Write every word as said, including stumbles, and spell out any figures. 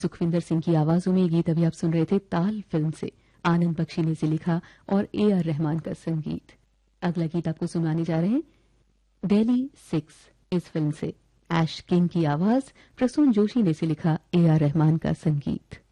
सुखविंदर सिंह की आवाजों में गीत अभी आप सुन रहे थे ताल फिल्म से। आनंद बख्शी ने इसे लिखा और ए आर रहमान का संगीत। अगला गीत आपको सुनाने जा रहे हैं दिल्ली सिक्स इस फिल्म से। ऐश किंग की आवाज, प्रसून जोशी ने इसे लिखा, ए आर रहमान का संगीत।